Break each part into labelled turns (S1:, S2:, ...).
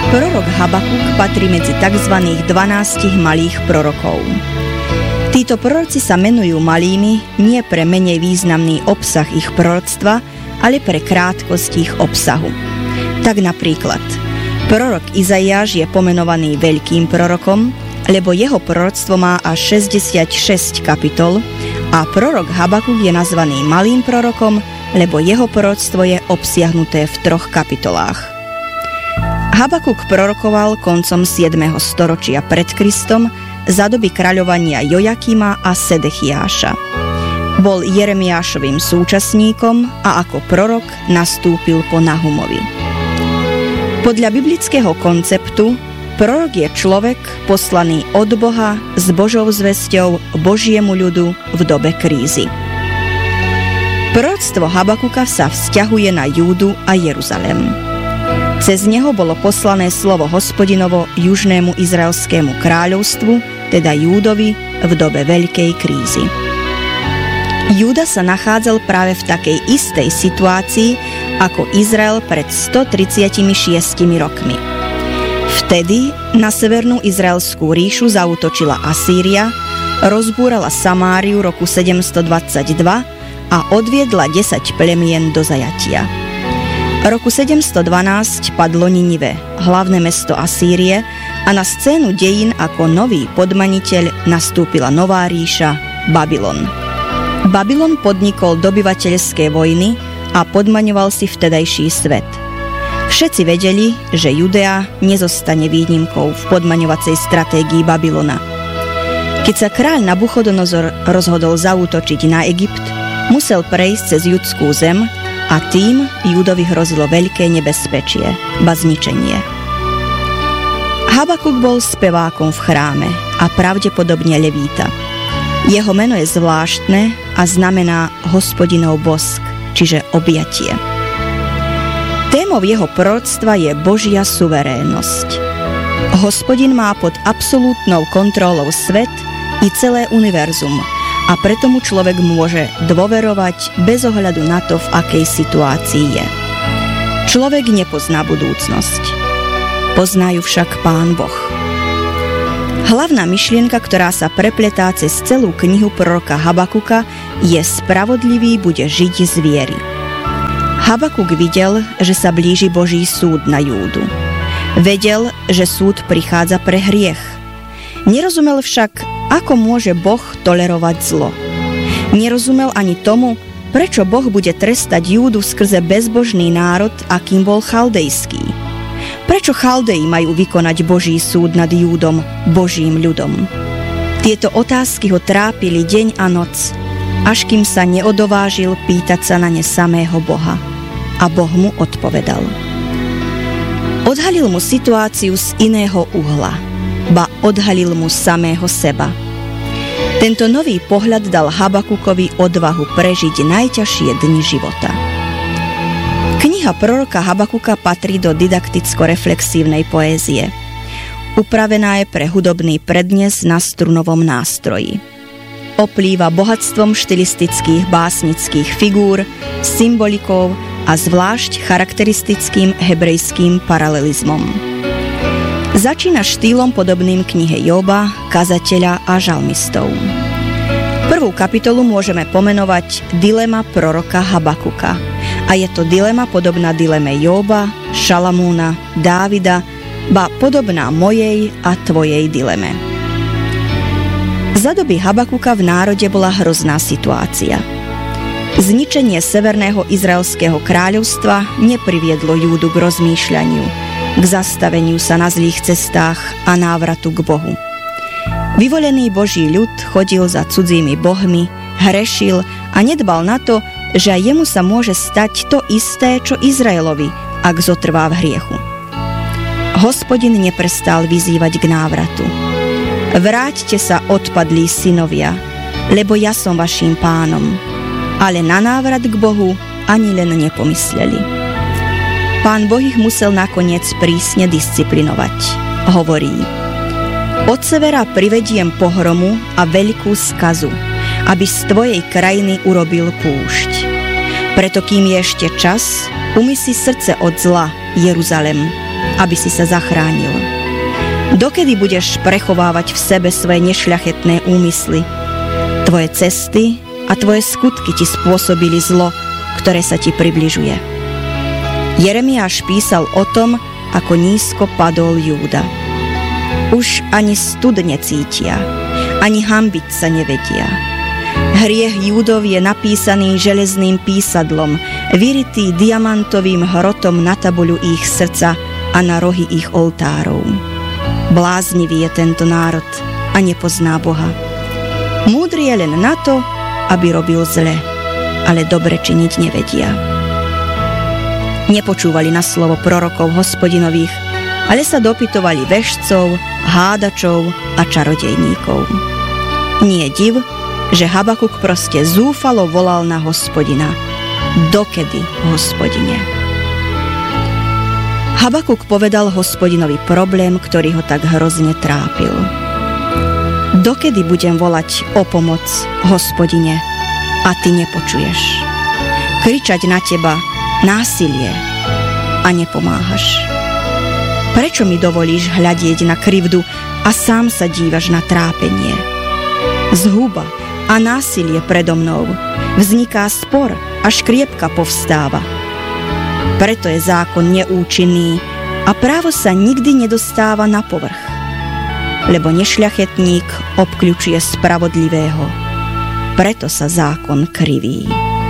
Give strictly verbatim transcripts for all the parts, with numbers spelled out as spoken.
S1: Prorok Habakuk patrí medzi tzv. dvanástich malých prorokov. Títo proroci sa menujú malými nie pre menej významný obsah ich proroctva, ale pre krátkosť ich obsahu. Tak napríklad, prorok Izaiáš je pomenovaný veľkým prorokom, lebo jeho proroctvo má až šesťdesiatšesť kapitol a prorok Habakuk je nazvaný malým prorokom, lebo jeho proroctvo je obsiahnuté v troch kapitolách. Habakuk prorokoval koncom siedmeho storočia pred Kristom za doby kráľovania Jojakima a Sedechiáša. Bol Jeremiášovým súčasníkom a ako prorok nastúpil po Nahumovi. Podľa biblického konceptu prorok je človek poslaný od Boha s Božou zvesťou Božiemu ľudu v dobe krízy. Proroctvo Habakuka sa vzťahuje na Júdu a Jeruzalem. Cez neho bolo poslané slovo Hospodinovo južnému izraelskému kráľovstvu, teda Júdovi, v dobe veľkej krízy. Júda sa nachádzal práve v takej istej situácii ako Izrael pred stotridsiatimi šiestimi rokmi. Vtedy na severnú izraelskú ríšu zaútočila Asýria, rozbúrala Samáriu roku sedemstodvadsaťdva a odviedla desať plemien do zajatia. Roku sedemstodvanásť padlo Ninive, hlavné mesto Asýrie, a na scénu dejín ako nový podmaniteľ nastúpila nová ríša Babylon. Babylon podnikol dobyvateľské vojny a podmaňoval si vtedajší svet. Všetci vedeli, že Judea nezostane výnimkou v podmaňovacej stratégii Babylona. Keď sa kráľ Nabuchodonozor rozhodol zaútočiť na Egypt, musel prejsť cez judskú zem a tým Júdovi hrozilo veľké nebezpečie, ba zničenie. Habakuk bol spevákom v chráme a pravdepodobne levíta. Jeho meno je zvláštne a znamená Hospodinov bosk, čiže objatie. Témou jeho proroctva je Božia suverénnosť. Hospodin má pod absolútnou kontrolou svet i celé univerzum, a preto mu človek môže dôverovať bez ohľadu na to, v akej situácii je. Človek nepozná budúcnosť. Pozná ju však Pán Boh. Hlavná myšlienka, ktorá sa prepletá cez celú knihu proroka Habakuka, je spravodlivý bude žiť z viery. Habakuk videl, že sa blíži Boží súd na Júdu. Vedel, že súd prichádza pre hriech. Nerozumel však, ako môže Boh tolerovať zlo. Nerozumel ani tomu, prečo Boh bude trestať Júdu skrze bezbožný národ, akým bol chaldejský. Prečo Chaldeji majú vykonať Boží súd nad Júdom, Božím ľudom? Tieto otázky ho trápili deň a noc, až kým sa neodovážil pýtať sa na ne samého Boha. A Boh mu odpovedal. Odhalil mu situáciu z iného uhla, ba odhalil mu samého seba. Tento nový pohľad dal Habakukovi odvahu prežiť najťažšie dni života. Kniha proroka Habakuka patrí do didakticko-reflexívnej poézie. Upravená je pre hudobný prednes na strunovom nástroji. Oplýva bohatstvom štilistických básnických figúr, symbolikov a zvlášť charakteristickým hebrejským paralelizmom. Začína štýlom podobným knihe Joba, kazateľa a žalmistov. Prvú kapitolu môžeme pomenovať Dilema proroka Habakuka a je to dilema podobná dileme Joba, Šalamúna, Dávida, ba podobná mojej a tvojej dileme. Za doby Habakuka v národe bola hrozná situácia. Zničenie severného izraelského kráľovstva nepriviedlo Júdu k rozmýšľaniu, k zastaveniu sa na zlých cestách a návratu k Bohu. Vyvolený Boží ľud chodil za cudzími bohmi, hrešil a nedbal na to, že aj jemu sa môže stať to isté, čo Izraelovi, ak zotrvá v hriechu. Hospodin neprestal vyzývať k návratu. Vráťte sa, odpadlí synovia, lebo ja som vaším pánom. Ale na návrat k Bohu ani len nepomysleli. Pán Boh ich musel nakoniec prísne disciplinovať. Hovorí: Od severa privediem pohromu a veľkú skazu, aby z tvojej krajiny urobil púšť. Preto kým je ešte čas, umyj si srdce od zla, Jeruzalem, aby si sa zachránil? Dokedy budeš prechovávať v sebe svoje nešľachetné úmysly? Tvoje cesty a tvoje skutky ti spôsobili zlo, ktoré sa ti približuje. Jeremiáš písal o tom, ako nízko padol Júda. Už ani stud necítia, ani hanbiť sa nevedia. Hriech Júdov je napísaný železným písadlom, vyritý diamantovým hrotom na tabuľu ich srdca a na rohy ich oltárov. Bláznivý je tento národ a nepozná Boha. Múdry je len na to, aby robil zle, ale dobre činiť nevedia. Nepočúvali na slovo prorokov Hospodinových, ale sa dopytovali vešcov, hádačov a čarodejníkov. Nie div, že Habakuk proste zúfalo volal na Hospodina. Dokedy, Hospodine? Habakuk povedal Hospodinovi problém, ktorý ho tak hrozne trápil. Dokedy budem volať o pomoc, Hospodine, a ty nepočuješ? Kričať na teba násilie a nepomáhaš. Prečo mi dovolíš hľadieť na krivdu a sám sa dívaš na trápenie? Zhuba a násilie predo mnou, vzniká spor a škriepka povstáva. Preto je zákon neúčinný a právo sa nikdy nedostáva na povrch, lebo nešľachetník obkľučuje spravodlivého. Preto sa zákon kriví.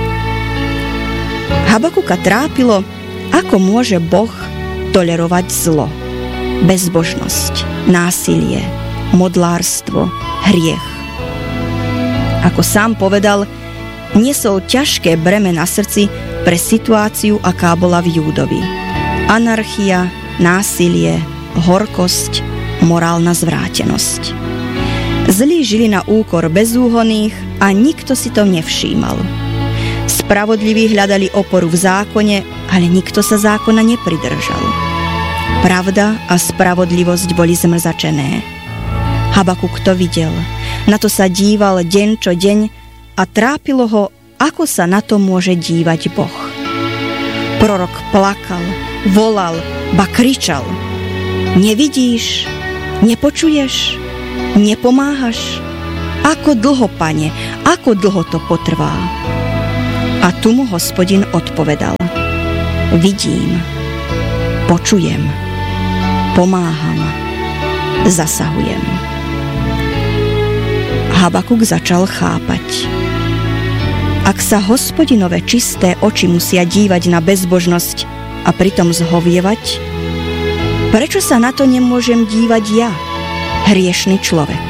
S1: Habakuka trápilo, ako môže Boh tolerovať zlo, bezbožnosť, násilie, modlárstvo, hriech. Ako sám povedal, niesol ťažké breme na srdci pre situáciu, aká bola v Júdovi. Anarchia, násilie, horkosť, morálna zvrátenosť. Zlí žili na úkor bezúhonných a nikto si to nevšímal. Spravodliví hľadali oporu v zákone, ale nikto sa zákona nepridržal. Pravda a spravodlivosť boli zmrzačené. Habakuk to videl, na to sa díval deň čo deň a trápilo ho, ako sa na to môže dívať Boh. Prorok plakal, volal, ba kričal. Nevidíš? Nepočuješ? Nepomáhaš? Ako dlho, Pane, ako dlho to potrvá? A tu mu Hospodin odpovedal. Vidím, počujem, pomáham, zasahujem. Habakuk začal chápať. Ak sa Hospodinové čisté oči musia dívať na bezbožnosť a pritom zhovievať, prečo sa na to nemôžem dívať ja, hriešny človek?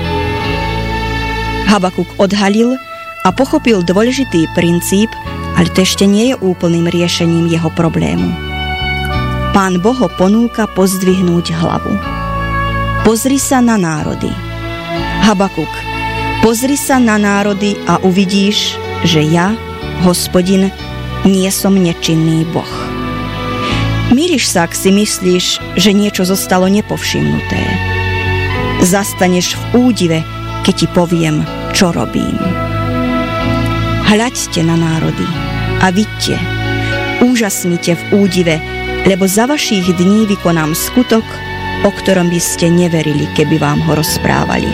S1: Habakuk odhalil a pochopil dôležitý princíp, ale to ešte nie je úplným riešením jeho problému. Pán Boh ho ponúka pozdvihnúť hlavu. Pozri sa na národy. Habakuk, pozri sa na národy a uvidíš, že ja, Hospodin, nie som nečinný Boh. Mýliš sa, ak si myslíš, že niečo zostalo nepovšimnuté. Zastaneš v údive, keď ti poviem, čo robím. Hľaďte na národy a vidte, úžasnite v údive, lebo za vašich dní vykonám skutok, o ktorom by ste neverili, keby vám ho rozprávali.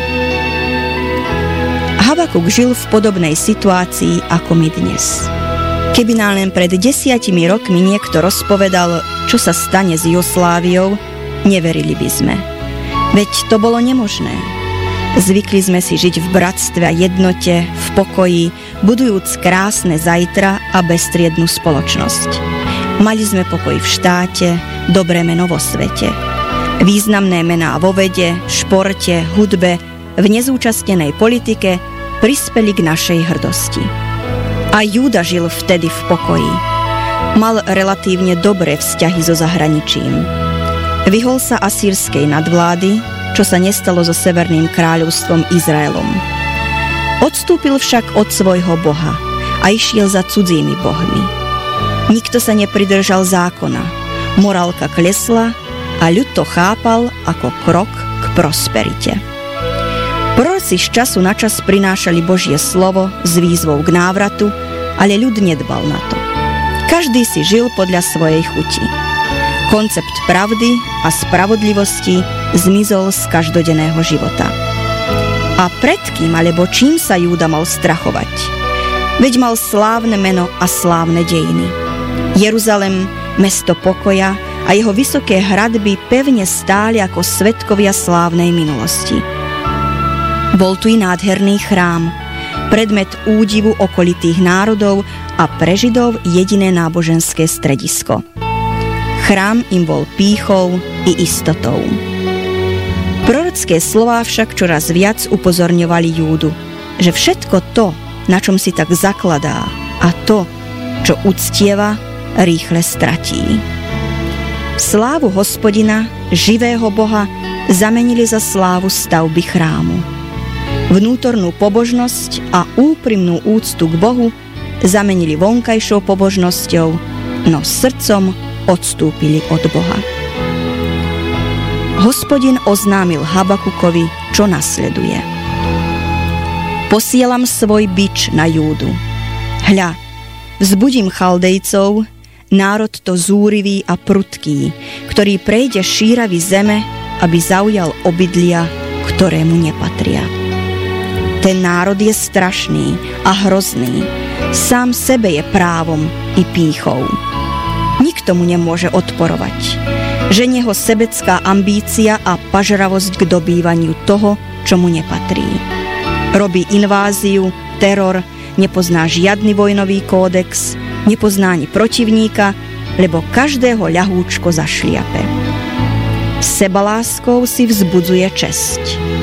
S1: Habakuk žil v podobnej situácii ako my dnes. Keby nám len pred desiatimi rokmi niekto rozpovedal, čo sa stane s Jugosláviou, neverili by sme. Veď to bolo nemožné. Zvykli sme si žiť v bratstve a jednote, v pokoji, budujúc krásne zajtra a bezstriednu spoločnosť. Mali sme pokoj v štáte, dobré meno vo svete. Významné mená vo vede, športe, hudbe, v nezúčastnenej politike prispeli k našej hrdosti. A Júda žil vtedy v pokoji. Mal relatívne dobré vzťahy so zahraničím. Vyhol sa asýrskej nadvlády, čo sa nestalo so Severným kráľovstvom Izraelom. Odstúpil však od svojho Boha a išiel za cudzími bohmi. Nikto sa nepridržal zákona, morálka klesla a ľud to chápal ako krok k prosperite. Proroci z času na čas prinášali Božie slovo s výzvou k návratu, ale ľud nedbal na to. Každý si žil podľa svojej chuti. Koncept pravdy a spravodlivosti zmizol z každodenného života. A pred kým alebo čím sa Júda mal strachovať? Veď mal slávne meno a slávne dejiny. Jeruzalem, mesto pokoja a jeho vysoké hradby pevne stáli ako svedkovia slávnej minulosti. Bol tu i nádherný chrám, predmet údivu okolitých národov a pre Židov jediné náboženské stredisko. Chrám im bol pýchou i istotou. Prorocké slová však čoraz viac upozorňovali Júdu, že všetko to, na čom si tak zakladá, a to, čo uctieva, rýchle stratí. Slávu Hospodina, živého Boha, zamenili za slávu stavby chrámu. Vnútornú pobožnosť a úprimnú úctu k Bohu zamenili vonkajšou pobožnosťou, no srdcom odstúpili od Boha. Hospodin oznámil Habakukovi, čo nasleduje. Posielam svoj bič na Júdu. Hľa, vzbudím Chaldejcov, národ to zúrivý a prudký, ktorý prejde šíravy zeme, aby zaujal obydlia, ktoré mu nepatria. Ten národ je strašný a hrozný, sám sebe je právom i pýchou. Nikto mu nemôže odporovať. Ženie ho sebecká ambícia a pažravosť k dobývaniu toho, čo mu nepatrí. Robí inváziu, teror, nepozná žiadny vojnový kódex, nepozná ani protivníka, lebo každého ľahúčko zašliape. Sebaláskou si vzbudzuje česť.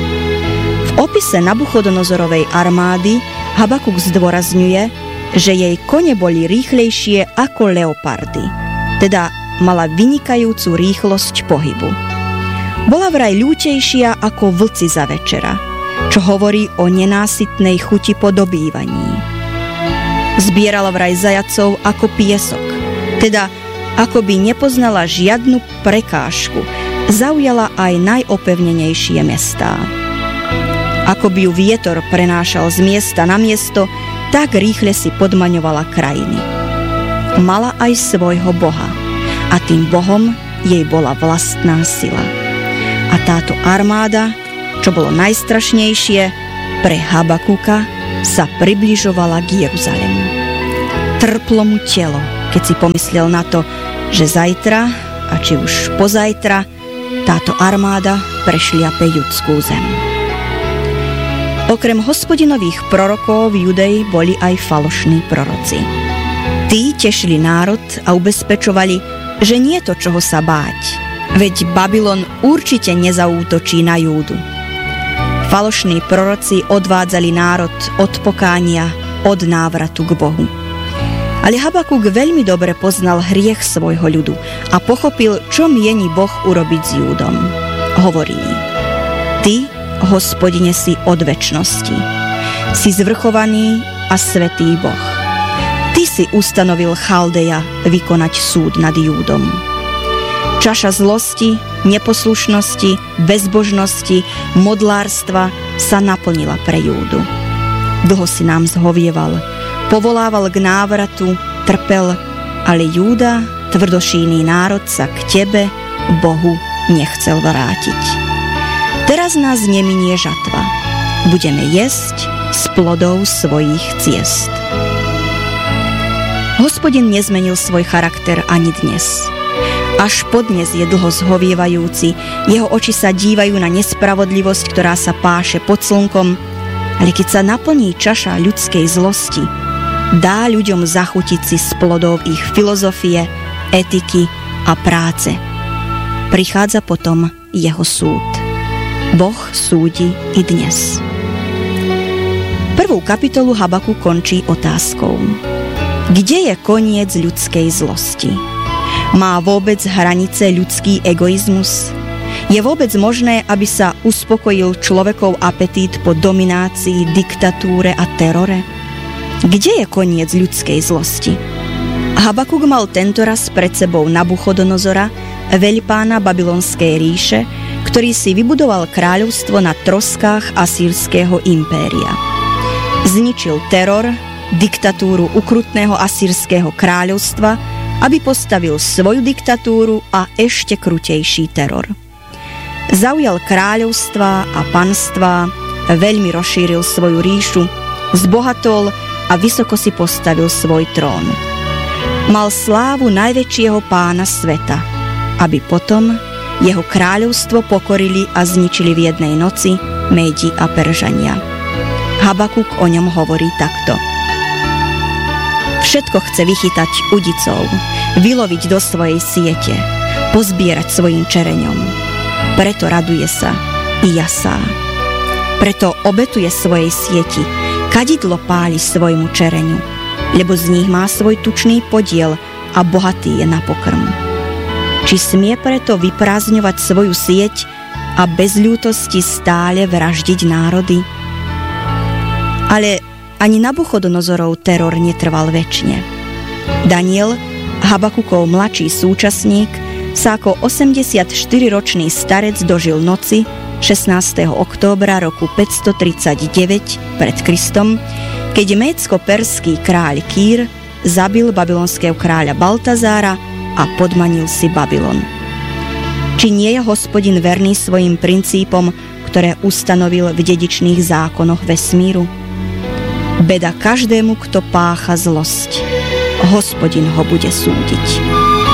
S1: V opise Nabuchodonozorovej armády Habakuk zdôrazňuje, že jej kone boli rýchlejšie ako leopardy, teda mala vynikajúcu rýchlosť pohybu. Bola vraj ľútejšia ako vlci za večera, čo hovorí o nenásytnej chuti po dobývaní. Zbierala vraj zajacov ako piesok, teda ako by nepoznala žiadnu prekážku, zaujala aj najopevnenejšie mestá. Ako by ju vietor prenášal z miesta na miesto, tak rýchle si podmaňovala krajiny. Mala aj svojho Boha a tým Bohom jej bola vlastná sila. A táto armáda, čo bolo najstrašnejšie, pre Habakuka sa približovala k Jeruzalemu. Trplo mu telo, keď si pomyslel na to, že zajtra, a či už pozajtra, táto armáda prešliape judskú zem. Okrem Hospodinových prorokov v Judei boli aj falošní proroci. Tí tešili národ a ubezpečovali, že nie je to čoho sa báť, veď Babylon určite nezaútočí na Júdu. Falošní proroci odvádzali národ od pokánia, od návratu k Bohu. Ale Habakuk veľmi dobre poznal hriech svojho ľudu a pochopil, čo mieni Boh urobiť s Júdom. Hovorí: Ty, Hospodine, si od večnosti. Si zvrchovaný a svätý Boh. Ty si ustanovil Chaldeja vykonať súd nad Júdom. Čaša zlosti, neposlušnosti, bezbožnosti, modlárstva sa naplnila pre Júdu. Dlho si nám zhovieval, povolával k návratu, trpel, ale Júda, tvrdošíjný národ, sa k tebe, Bohu, nechcel vrátiť. Teraz nás neminie žatva. Budeme jesť z plodov svojich ciest. Hospodin nezmenil svoj charakter ani dnes. Až podnes je dlho zhovievajúci, jeho oči sa dívajú na nespravodlivosť, ktorá sa páše pod slnkom, ale keď sa naplní čaša ľudskej zlosti, dá ľuďom zachutiť si z plodov ich filozofie, etiky a práce. Prichádza potom jeho súd. Boh súdi i dnes. Prvú kapitolu Habakuk končí otázkou: Kde je koniec ľudskej zlosti? Má vôbec hranice ľudský egoizmus? Je vôbec možné, aby sa uspokojil človekov apetít po dominácii, diktatúre a terore? Kde je koniec ľudskej zlosti? Habakuk mal tentoraz pred sebou Nabuchodonozora, veľpána Babylonskej ríše, ktorý si vybudoval kráľovstvo na troskách asýrskeho impéria. Zničil teror, diktatúru ukrutného asýrskeho kráľovstva aby postavil svoju diktatúru a ešte krutejší teror. Zaujal kráľovstvá a panstvá, veľmi rozšíril svoju ríšu, zbohatol a vysoko si postavil svoj trón. Mal slávu najväčšieho pána sveta, aby potom jeho kráľovstvo pokorili a zničili v jednej noci Médi a Peržania. Habakuk o ňom hovorí takto. Všetko chce vychytať udicou, vyloviť do svojej siete, pozbierať svojim čereňom. Preto raduje sa i jasá. Preto obetuje svojej sieti, kadidlo páli svojmu čereňu, lebo z nich má svoj tučný podiel a bohatý je na pokrm. Či smie preto vyprázdňovať svoju sieť a bez ľútosti stále vraždiť národy? Ale ani Nabuchodonozorov teror netrval večne. Daniel, Habakukov mladší súčasník, sa ako osemdesiatštyriročný starec dožil noci šestnásteho októbra roku päťstotridsaťdeväť pred Kristom, keď médsko-perský kráľ Kýr zabil babylonského kráľa Baltazára a podmanil si Babylon. Či nie je Hospodin verný svojim princípom, ktoré ustanovil v dedičných zákonoch vesmíru? Beda každému, kto pácha zlosť. Hospodin ho bude súdiť.